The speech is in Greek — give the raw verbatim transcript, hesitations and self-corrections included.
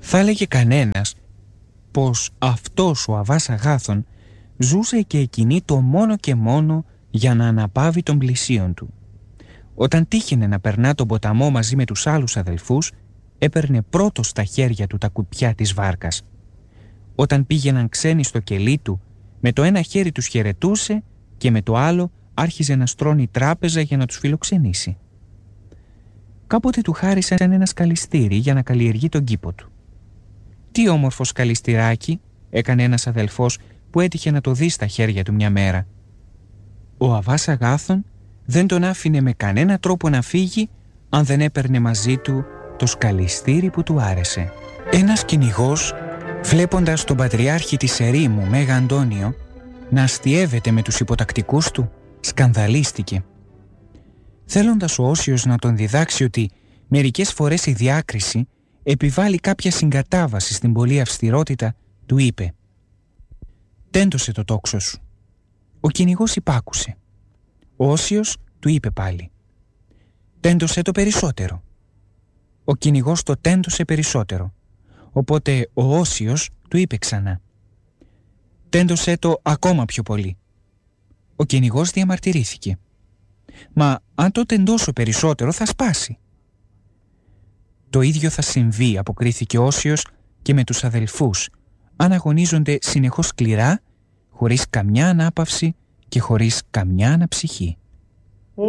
Θα έλεγε κανένας πως αυτός ο Αββάς Αγάθων ζούσε και εκείνη το μόνο και μόνο για να αναπαύει των πλησίων του. Όταν τύχαινε να περνά τον ποταμό μαζί με τους άλλους αδελφούς, έπαιρνε πρώτος στα χέρια του τα κουπιά της βάρκας. Όταν πήγαιναν ξένοι στο κελί του, με το ένα χέρι τους χαιρετούσε και με το άλλο άρχιζε να στρώνει τράπεζα για να τους φιλοξενήσει. Κάποτε του χάρισαν ένα σκαλιστήρι για να καλλιεργεί τον κήπο του. «Τι όμορφο σκαλιστηράκι», έκανε ένας αδελφός που έτυχε να το δει στα χέρια του μια μέρα. Ο Αββάς Αγάθων δεν τον άφηνε με κανένα τρόπο να φύγει αν δεν έπαιρνε μαζί του το σκαλιστήρι που του άρεσε. Ένας κυνηγός, βλέποντας τον πατριάρχη της ερήμου Μέγα Αντώνιο να αστιεύεται με τους υποτακτικούς του, σκανδαλίστηκε. Θέλοντας ο Όσιος να τον διδάξει ότι μερικές φορές η διάκριση επιβάλλει κάποια συγκατάβαση στην πολλή αυστηρότητα, του είπε: «Τέντωσε το τόξο σου». Ο κυνηγός υπάκουσε. Ο Όσιος του είπε πάλι: «Τέντωσε το περισσότερο». Ο κυνηγός το τέντωσε περισσότερο. Οπότε ο Όσιος του είπε ξανά: «Τέντωσε το ακόμα πιο πολύ». Ο κυνηγός διαμαρτυρήθηκε: «Μα αν το τεντώσω περισσότερο θα σπάσει». «Το ίδιο θα συμβεί», αποκρίθηκε ο Όσιος, «και με τους αδελφούς, αν αγωνίζονται συνεχώς σκληρά, χωρίς καμιά ανάπαυση και χωρίς καμιά αναψυχή».